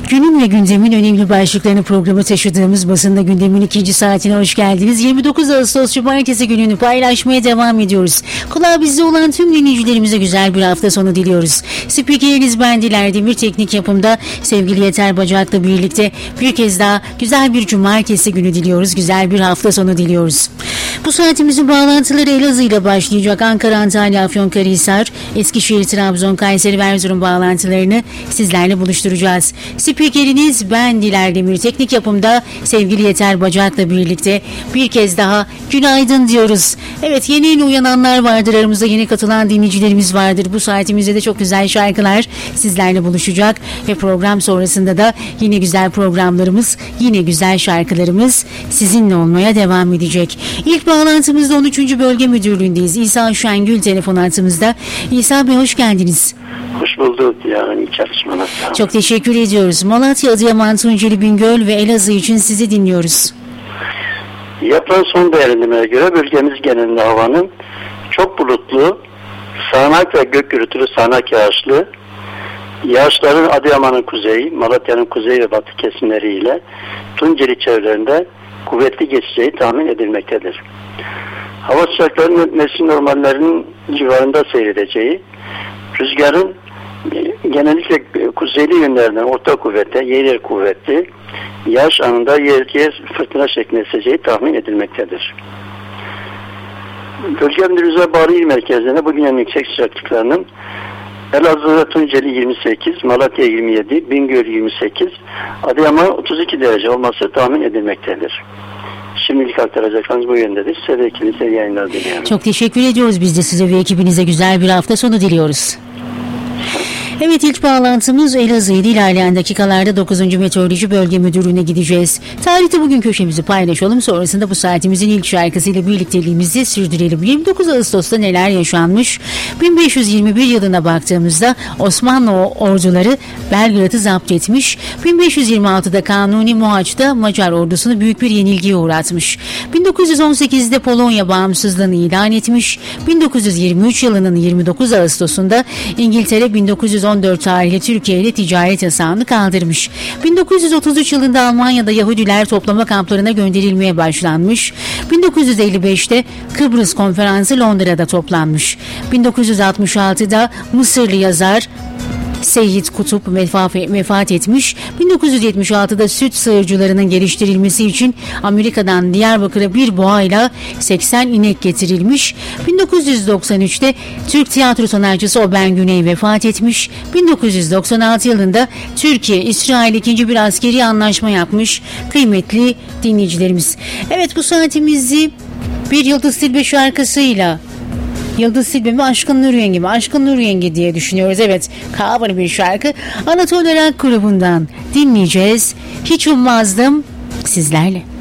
Günün ve gündemin önemli başlıklarını programı taşıdığımız Basında Gündem'in 2. saatine hoş geldiniz. 29 Ağustos Cumartesi gününü paylaşmaya devam ediyoruz. Kulağı bizde olan tüm dinleyicilerimize güzel bir hafta sonu diliyoruz. Spikeriniz ben Diler Demir, teknik yapımda sevgili Yeter Bacak'la birlikte bir kez daha güzel bir cumartesi günü diliyoruz. Güzel bir hafta sonu diliyoruz. Bu saatimizin bağlantıları Elazığ ile başlayacak. Ankara, Antalya, Afyonkarahisar, Eskişehir, Trabzon, Kayseri ve Erzurum bağlantılarını sizlerle buluşturacağız. Spikeriniz ben Diler Demir, teknik yapımda sevgili Yeter Bacak'la birlikte bir kez daha günaydın diyoruz. Evet, yeni uyananlar vardır aramızda, yeni katılan dinleyicilerimiz vardır. Bu saatimizde de çok güzel şarkılar sizlerle buluşacak ve program sonrasında da yine güzel programlarımız, yine güzel şarkılarımız sizinle olmaya devam edecek. İlk bağlantımızda 13. Bölge Müdürlüğü'ndeyiz. İsa Şengül telefon hattımızda. İsa Bey, hoş geldiniz. Hoş bulduk. Yani çalışmalar. Çok teşekkür ediyoruz. Malatya, Adıyaman, Tunceli, Bingöl ve Elazığ için sizi dinliyoruz. Yapılan son değerlendirmelere göre bölgemiz genelinde havanın çok bulutlu, sağanak ve gök gürültülü sağanak yağışlı, yağışların Adıyaman'ın kuzeyi, Malatya'nın kuzey ve batı kesimleriyle Tunceli çevrelerinde kuvvetli geçeceği tahmin edilmektedir. Hava sıcaklarının mevsim normallerinin civarında seyredeceği, rüzgarın genellikle kuzeyli yönlerinden orta kuvvette, yer kuvvetli, yağış anında yer fırtına şeklinde eseceği tahmin edilmektedir. Bölgemde rüzgar bağlı il merkezlerinde bugün yüksek sıcaklıklarının Elazığ ve Tunceli 28, Malatya 27, Bingöl 28, Adıyaman 32 derece olması tahmin edilmektedir. Şimdilik aktaracaklarınız bu yöndedir. Size ve ekibinize yayınlar diliyorum. Çok teşekkür ediyoruz. Biz de size ve ekibinize güzel bir hafta sonu diliyoruz. Evet, ilk bağlantımız Elazığ'ydı. İlerleyen dakikalarda 9. Meteoroloji Bölge Müdürlüğü'ne gideceğiz. Tarihte bugün köşemizi paylaşalım. Sonrasında bu saatimizin ilk şarkısıyla birlikteliğimizi sürdürelim. 29 Ağustos'ta neler yaşanmış? 1521 yılına baktığımızda Osmanlı orduları Belgrad'ı zapt etmiş. 1526'da Kanuni Mohaç'ta Macar ordusunu büyük bir yenilgiye uğratmış. 1918'de Polonya bağımsızlığını ilan etmiş. 1923 yılının 29 Ağustos'unda İngiltere 1914 tarihli Türkiye ile ticaret yasağını kaldırmış. 1933 yılında Almanya'da Yahudiler toplama kamplarına gönderilmeye başlanmış. 1955'te Kıbrıs Konferansı Londra'da toplanmış. 1966'da Mısırlı yazar Seyyid Kutup vefat etmiş. 1976'da süt sığırcılarının geliştirilmesi için Amerika'dan Diyarbakır'a bir boğayla 80 inek getirilmiş. 1993'te Türk tiyatro sanatçısı Oben Güney vefat etmiş. 1996 yılında Türkiye, İsrail ikinci bir askeri anlaşma yapmış. Kıymetli dinleyicilerimiz. Evet, bu saatimizi bir Yıldız Tilbe şarkısıyla, Yıldız Tilbe mi, Aşkın Nur Yengi mi? Aşkın Nur Yengi diye düşünüyoruz. Evet, cover bir şarkı. Anadolu Rock grubundan dinleyeceğiz. Hiç ummazdım sizlerle.